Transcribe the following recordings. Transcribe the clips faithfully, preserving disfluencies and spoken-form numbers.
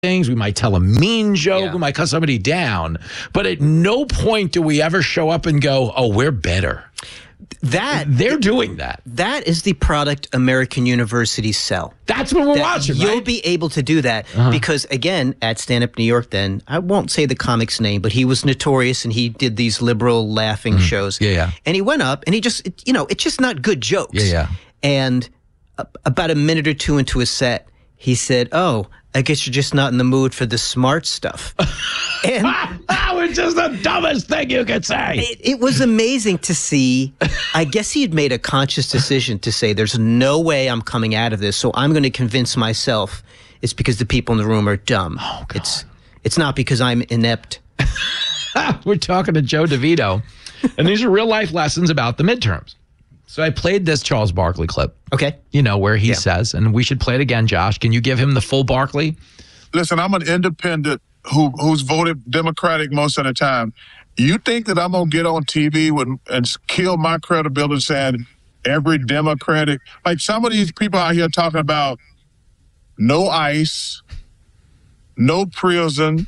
things. We might tell a mean joke. Yeah. We might cut somebody down. But at no point do we ever show up and go, oh, we're better. That They're doing that. That is the product American universities sell. That's what we're That watching, You'll right? be able to do that because, again, at Stand Up New York then, I won't say the comic's name, but he was notorious and he did these liberal laughing shows. Yeah, yeah. And he went up and he just, it- you know, it's just not good jokes. Yeah, yeah. And a- about a minute or two into his set, he said, oh, I guess you're just not in the mood for the smart stuff. And That was just the dumbest thing you could say. it, it was amazing to see. I guess he had made a conscious decision to say, there's no way I'm coming out of this, so I'm going to convince myself it's because the people in the room are dumb. Oh, God. It's it's not because I'm inept. We're talking to Joe DeVito, and these are real life lessons about the midterms. So I played this Charles Barkley clip, Okay? you know, where he Yeah. says, and we should play it again, Josh. Can you give him the full Barkley? Listen, I'm an independent who who's voted Democratic most of the time. You think that I'm gonna get on T V with, and kill my credibility saying every Democratic, like some of these people out here talking about no ICE, no prison,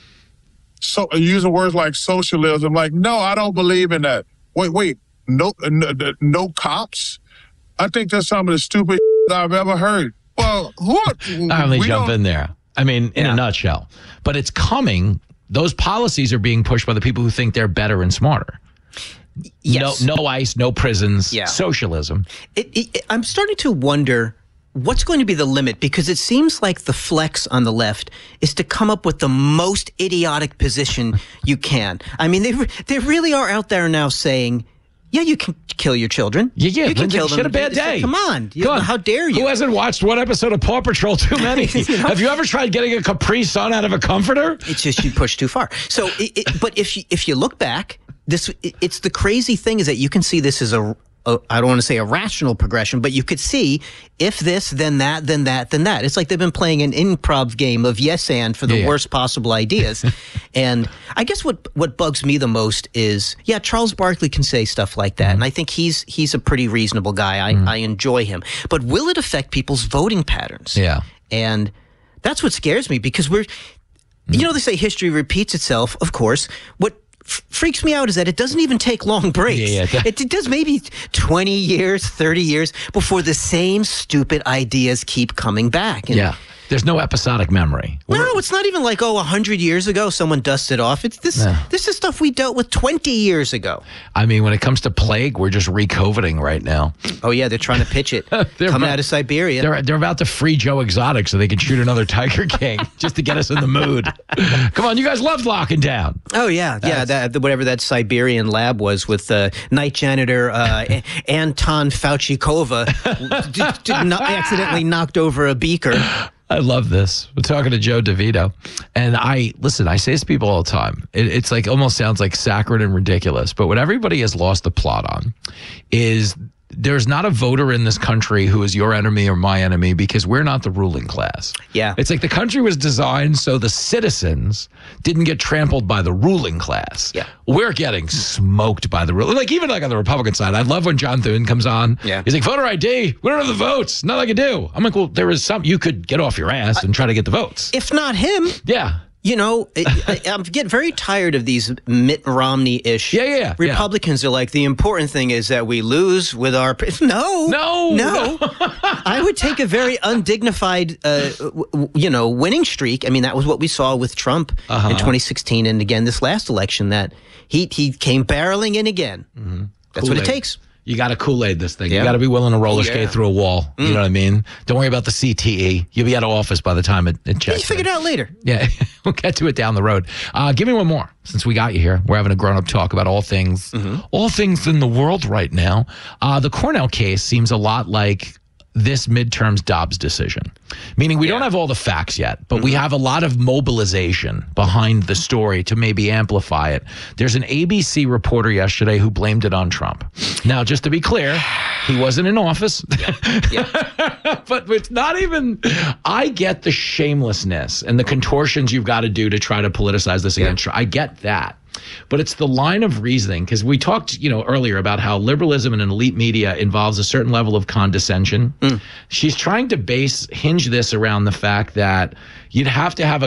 so using words like socialism. Like, no, I don't believe in that. Wait, wait, no, no, no cops. I think that's some of the stupid I've ever heard. Well, who? Are, I only we jump don't- in there. I mean, in Yeah. a nutshell. But it's coming. Those policies are being pushed by the people who think they're better and smarter. Yes. No, no ICE, no prisons, Yeah. socialism. It, it, I'm starting to wonder what's going to be the limit, because it seems like the flex on the left is to come up with the most idiotic position you can. I mean, they re- they really are out there now saying, yeah, you can kill your children. Yeah, yeah. You can Lindsay, kill she them. had a bad It's like, day. come on. You- Come on. How dare you? Who hasn't watched one episode of Paw Patrol too many? You know? Have you ever tried getting a Capri Sun out of a comforter? It's just you push too far. So, it, it, but if you, if you look back, this it, it's the crazy thing is that you can see this as a, a I don't want to say a rational progression, but you could see if this, then that, then that, then that. It's like they've been playing an improv game of yes and for the Yeah, yeah. worst possible ideas. And I guess what what bugs me the most is, yeah, Charles Barkley can say stuff like that, and I think he's he's a pretty reasonable guy. I, I enjoy him, but will it affect people's voting patterns? Yeah. And that's what scares me, because we're, you know, they say history repeats itself, of course. What f- freaks me out is that it doesn't even take long breaks. Yeah, yeah. It, it does maybe twenty years, thirty years before the same stupid ideas keep coming back. And Yeah. There's no episodic memory. no, it's not even like, oh, one hundred years ago someone dusted off. It's this No. this is stuff we dealt with twenty years ago. I mean, when it comes to plague, we're just re-coviding right now. Oh, yeah, they're trying to pitch it. They're Coming about- out of Siberia. They're they're about to free Joe Exotic so they can shoot another Tiger King just to get us in the mood. Come on, you guys loved locking down. Oh, yeah, yeah, that, whatever that Siberian lab was with uh, night janitor uh, A- Anton Fauchikova d- d- no- accidentally knocked over a beaker. I love this. We're talking to Joe DeVito. And I, listen, I say this to people all the time. It, it's like, almost sounds like saccharine and ridiculous. But what everybody has lost the plot on is there's not a voter in this country who is your enemy or my enemy, because we're not the ruling class. Yeah. It's like the country was designed so the citizens didn't get trampled by the ruling class. Yeah. We're getting smoked by the ruling. Like, even like on the Republican side, I love when John Thune comes on. Yeah. He's like, voter I D, we don't have the votes. Nothing I can do. I'm like, well, there is some, you could get off your ass and try to get the votes. If not him, Yeah. you know, I, I, I'm getting very tired of these Mitt Romney-ish. Yeah, yeah, yeah. Republicans are like, the important thing is that we lose with our. No, No, no. I would take a very undignified, uh, w- w- you know, winning streak. I mean, that was what we saw with Trump Uh-huh. in twenty sixteen, and again this last election. That he he came barreling in again. Mm-hmm. That's what it Kool-Aid. takes. You got to Kool-Aid this thing. You Yeah. got to be willing to roller Oh, skate yeah. through a wall. You know what I mean? Don't worry about the C T E. You'll be out of office by the time it, it You checks. figure it in. out later. Yeah, we'll get to it down the road. Uh, give me one more, since we got you here. We're having a grown-up talk about all things, all things in the world right now. Uh, the Cornell case seems a lot like this midterm's Dobbs decision, meaning we don't have all the facts yet, but we have a lot of mobilization behind the story to maybe amplify it. There's an A B C reporter yesterday who blamed it on Trump. Now, just to be clear, he wasn't in office, but it's not even, I get the shamelessness and the contortions you've got to do to try to politicize this against Trump. I get that. But it's the line of reasoning, because we talked, you know, earlier about how liberalism in an elite media involves a certain level of condescension. She's trying to base hinge this around the fact that you'd have to have a